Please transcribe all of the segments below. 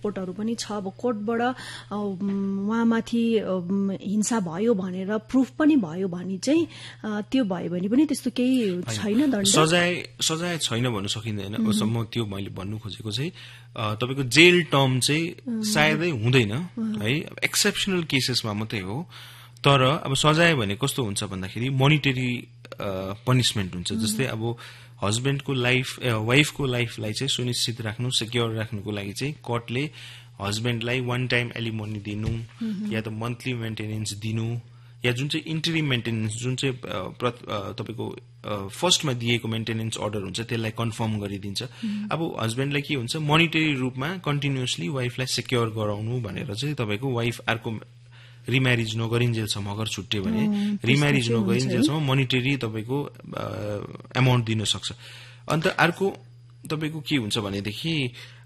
रिपोर्टहरू पनि छ। अब कोर्टबाट उहाँमाथि हिंसा भयो भनेर प्रुफ पनि भयो भने चाहिँ त्यो भयो भने पनि त्यस्तो केही छैन, दण्ड सजाय छैन भन्न सकिँदैन। म त्यो मैले भन्नु खोजेको चाहिँ तपाईको जेल टर्म चाहिँ सायदै हुँदैन है, एक्सेप्सनल केसेसमा मात्रै हो। तर अब सजाय भने कस्तो हुन्छ भन्दाखेरि मोनिटरी पनिशमेन्ट हुन्छ। जस्तै अब हस्बेन्डको लाइफ वाइफको लाइफलाई चाहिँ सुनिश्चित राख्नु, सिक्योर राख्नुको लागि चाहिँ कोर्टले हस्बेन्डलाई वान टाइम एलिमोनी दिनु या त मन्थली मेन्टेनेन्स दिनु या जुन चाहिँ इन्टरिम मेन्टेनेन्स जुन चाहिँ तपाईको फर्स्टमा दिएको मेन्टेनेन्स अर्डर हुन्छ त्यसलाई कन्फर्म गरिदिन्छ। अब हस्बेन्डलाई के हुन्छ मोनिटरी रूपमा कन्टिन्युअसली वाइफलाई सिक्योर गराउनु भनेर चाहिँ तपाईको वाइफ अर्को रिम्यारिज नगरिन्जेलसम्म अगर छुट्यो भने रिम्यारिज नगरिन्जेलसम्म मोनिटरी तपाईको एमाउन्ट दिन सक्छ। अन्त अर्को तपाईको के हुन्छ भनेदेखि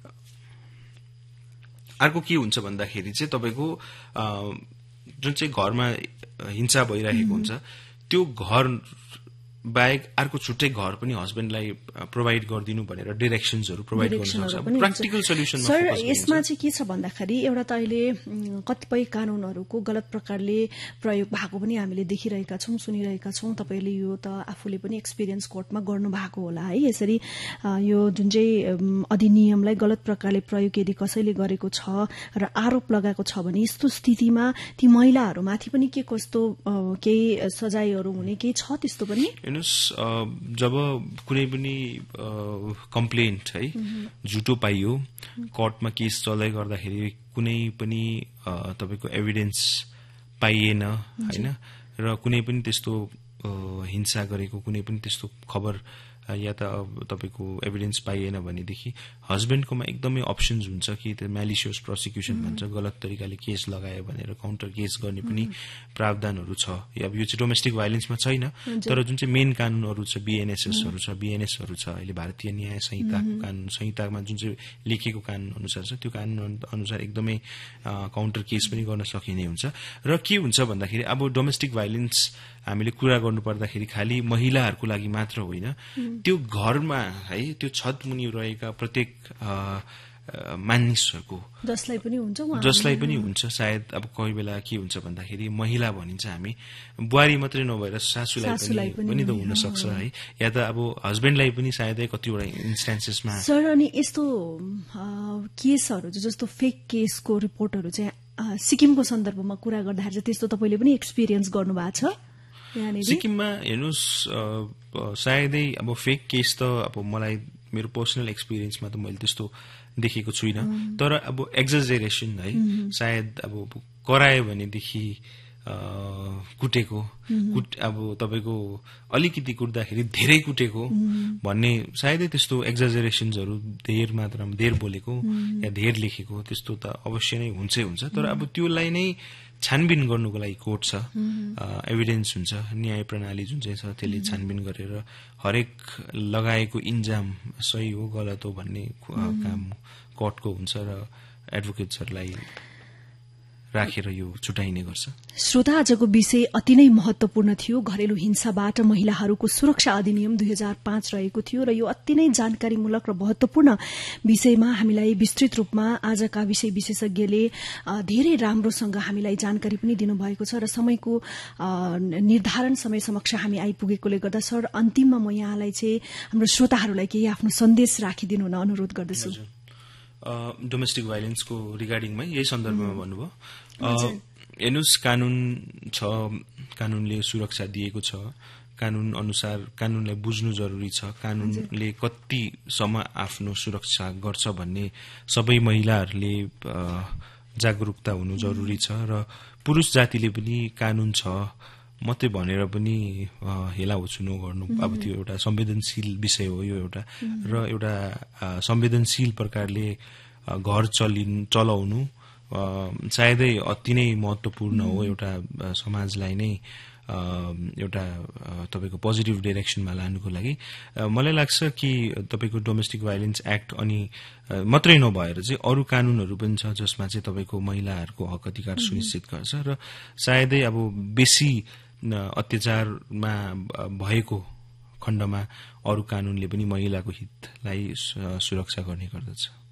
भन्दाखेरि चाहिँ तपाईको जुन चाहिँ घरमा हिंसा भइरहेको हुन्छ त्यो घर बाहेक अर्को छुट्टै घर पनि हस्बेन्डलाई प्रोभाइड गरिदिनु भनेर डिरेक्सन्सहरू प्रोभाइड गर्न सक्छ। प्र्याक्टिकल सल्युसन सर यसमा चाहिँ के छ भन्दाखेरि एउटा त अहिले कतिपय कानूनहरूको गलत प्रकारले प्रयोग भएको पनि हामीले देखिरहेका छौं, सुनिरहेका छौं। तपाईले यो त आफूले पनि एक्सपिरियन्स कोर्टमा गर्नु भएको होला है। यसरी यो जुन चाहिँ अधिनियमलाई गलत प्रकारले प्रयोग यदि कसैले गरेको छ र आरोप लगाएको छ भने यस्तो स्थितिमा ती महिलाहरूमाथि पनि के कस्तो केही सजायहरू हुने केही छ त्यस्तो पनि? जब कुनै पनि कम्प्लेन्ट है झुटो पाइयो, कोर्टमा केस चल्दै गर्दाखेरि कुनै पनि तपाईको एभिडेन्स पाइएन हैन र कुनै पनि त्यस्तो हिंसा गरेको कुनै पनि त्यस्तो खबर या त तपाईको एभिडेन्स पाइएन भनेदेखि हस्बेन्डकोमा एकदमै अप्सन्स हुन्छ कि त्यो म्यालिसियस प्रोसिक्युसन भन्छ, गलत तरिकाले केस लगायो भनेर काउन्टर केस गर्ने पनि प्रावधानहरू छ। अब यो चाहिँ डोमेस्टिक भाइलेन्समा छैन, तर जुन चाहिँ मेन कानूनहरू छ बीएनएसएसहरू छ, बीएनएसहरू छ, अहिले भारतीय न्याय संहिताको कानून संहितामा जुन चाहिँ लेखेको कानून अनुसार छ त्यो कानून अनुसार एकदमै काउन्टर केस पनि गर्न सकिने हुन्छ। र के हुन्छ भन्दाखेरि अब डोमेस्टिक भाइलेन्स हामीले कुरा गर्नु पर्दाखेरि खाली महिलाहरूको लागि मात्र होइन, त्यो घरमा है त्यो छत मुनि रहेका प्रत्येक मानिसहरूको जसलाई पनि हुन्छ। सायद अब कोही बेला के हुन्छ भन्दाखेरि महिला भनिन्छ हामी, बुहारी मात्रै नभएर सासूलाई पनि त हुन सक्छ है, या त अब हस्बेन्डलाई पनि सायदै कतिवटा इन्स्टान्सेसमा। सर अनि यस्तो केसहरू जस्तो फेक केसको रिपोर्टहरू चाहिँ सिक्किमको सन्दर्भमा कुरा गर्दाखेरि चाहिँ त्यस्तो तपाईले पनि एक्सपिरियन्स गर्नु भएको छ? सिक्किममा हेर्नुहोस् सायदै अब फेक केस त अब मलाई मेरो पर्सनल एक्सपिरियन्समा त मैले त्यस्तो देखेको छुइनँ, तर अब एक्जाजरेसन है सायद अब करायो भनेदेखि कुटेको अब तपाईको अलिकति कुट्दाखेरि धेरै कुटेको भन्ने सायदै त्यस्तो एक्जाजरेसन्सहरू धेर मात्रामा धेर बोलेको या धेर लेखेको त्यस्तो त अवश्य नै हुन्छ। तर अब त्योलाई नै छानबिन गर्नुको लागि कोर्ट छ, एभिडेन्स हुन्छ, न्याय प्रणाली जुन चाहिँ छ त्यसले छानबिन गरेर हरेक लगाएको इन्जाम सही हो गलत हो भन्ने काम कोर्टको हुन्छ र एडभोकेट्सहरूलाई राखेर यो छुटाइने गर्छ। श्रोता, आजको विषय अति नै महत्वपूर्ण थियो। घरेलु हिंसाबाट महिलाहरूको सुरक्षा अधिनियम 2005 रहेको थियो र यो अति नै जानकारीमूलक र महत्वपूर्ण विषयमा हामीलाई विस्तृत रूपमा आजका विषय विशेषज्ञले धेरै राम्रोसँग हामीलाई जानकारी पनि दिनुभएको छ र समयको निर्धारण समय समक्ष हामी आइपुगेकोले गर्दा सर अन्तिममा म यहाँलाई चाहिँ हाम्रो श्रोताहरूलाई केही आफ्नो सन्देश राखिदिनु हुन अनुरोध गर्दछु। डोमेस्टिक भाइलेन्सको रिगार्डिङमा यही सन्दर्भमा भन्नुभयो। हेर्नुहोस्, कानून छ, कानूनले सुरक्षा दिएको छ, कानून अनुसार कानूनलाई बुझ्नु जरुरी छ, कानूनले कतिसम्म आफ्नो सुरक्षा गर्छ भन्ने सबै महिलाहरूले जागरूकता हुनु जरुरी छ र पुरुष जातिले पनि कानून छ मात्रै भनेर पनि हेला होछु नगर्नु। अब त्यो एउटा संवेदनशील विषय हो यो एउटा, र एउटा संवेदनशील प्रकारले घर चलाउनु सायदै अति नै महत्वपूर्ण हो। एउटा समाजलाई नै एउटा तपाईको पोजिटिभ डाइरेक्सनमा लानुको लागि मलाई लाग्छ कि तपाईको डोमेस्टिक भाइलेन्स एक्ट अनि मात्रै नभएर चाहिँ अरू कानूनहरू पनि छ जसमा चाहिँ तपाईको महिलाहरूको हक अधिकार सुनिश्चित गर्छ र सायदै अब बेसी अत्याचारमा भएको खण्डमा अरू कानूनले पनि महिलाको हितलाई सुरक्षा गर्ने गर्दछ।